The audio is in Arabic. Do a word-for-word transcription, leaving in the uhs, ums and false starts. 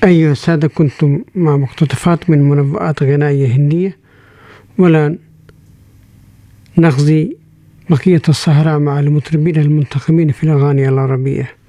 أيها السادة، كنتم مع مقتطفات من منبؤات غنائية هندية، والآن نقضي بقية السهرة مع المطربين المنتخبين في الأغاني العربية.